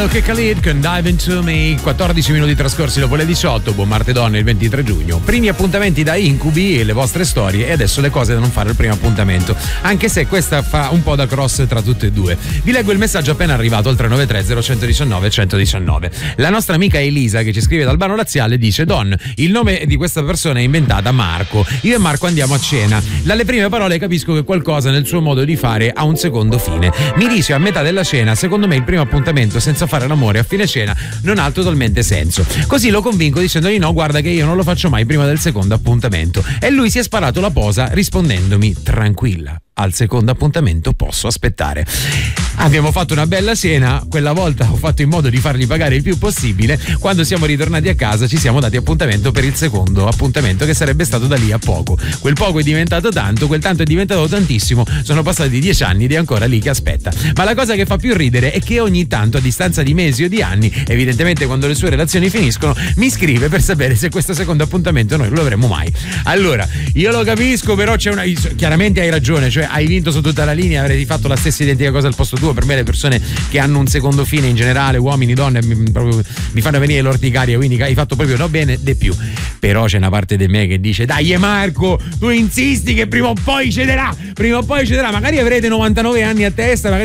Alok e Khalid con Dive Into Me. 14 minuti trascorsi dopo le 18. Buon martedì, il 23 giugno. Primi appuntamenti da incubi e le vostre storie, e adesso le cose da non fare al primo appuntamento, anche se questa fa un po' da cross tra tutte e due. Vi leggo il messaggio appena arrivato al 393 0119 119. La nostra amica Elisa, che ci scrive dal Albano Laziale, dice: Don, il nome di questa persona è inventata Marco. Io e Marco andiamo a cena. Dalle prime parole capisco che qualcosa nel suo modo di fare ha un secondo fine. Mi dice a metà della cena: secondo me il primo appuntamento senza fare l'amore a fine cena non ha totalmente senso. Così lo convinco dicendogli: no, guarda che io non lo faccio mai prima del secondo appuntamento. E lui si è sparato la posa rispondendomi: tranquilla, al secondo appuntamento posso aspettare. Abbiamo fatto una bella cena, quella volta ho fatto in modo di fargli pagare il più possibile. Quando siamo ritornati a casa ci siamo dati appuntamento per il secondo appuntamento, che sarebbe stato da lì a poco. Quel poco è diventato tanto, quel tanto è diventato tantissimo. Sono passati 10 anni ed è ancora lì che aspetta. Ma la cosa che fa più ridere è che ogni tanto, a distanza di mesi o di anni, evidentemente quando le sue relazioni finiscono, mi scrive per sapere se questo secondo appuntamento noi lo avremo mai. Allora, io lo capisco, però c'è una... chiaramente hai ragione, cioè hai vinto su tutta la linea, avresti fatto la stessa identica cosa al posto tuo. Per me le persone che hanno un secondo fine in generale, uomini, donne, mi fanno venire l'orticaria, quindi hai fatto proprio no bene de più. Però c'è una parte di me che dice: dai Marco, tu insisti che prima o poi cederà, magari avrete 99 anni a testa, magari